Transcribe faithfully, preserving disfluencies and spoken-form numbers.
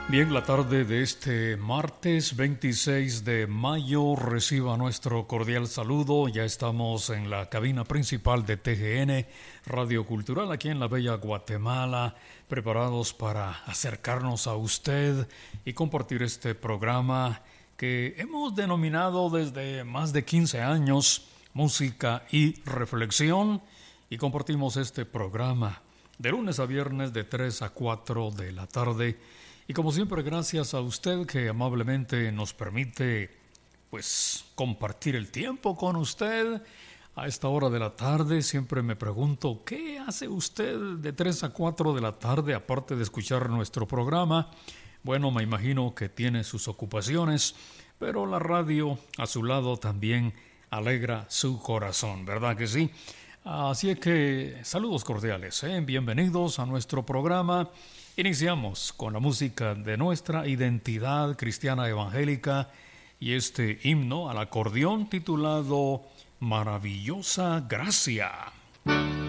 Bien, la tarde de este martes veintiséis de mayo reciba nuestro cordial saludo. Ya estamos en la cabina principal de T G N Radio Cultural aquí en la bella Guatemala, preparados para acercarnos a usted y compartir este programa que hemos denominado desde más de quince años Música y Reflexión, y compartimos este programa de lunes a viernes de tres a cuatro de la tarde. Y como siempre, gracias a usted que amablemente nos permite, pues, compartir el tiempo con usted a esta hora de la tarde. Siempre me pregunto, ¿qué hace usted de tres a cuatro de la tarde aparte de escuchar nuestro programa? Bueno, me imagino que tiene sus ocupaciones, pero la radio a su lado también alegra su corazón, ¿verdad que sí? Así es que saludos cordiales, ¿eh? Bienvenidos a nuestro programa. Iniciamos con la música de nuestra identidad cristiana evangélica y este himno al acordeón titulado Maravillosa Gracia.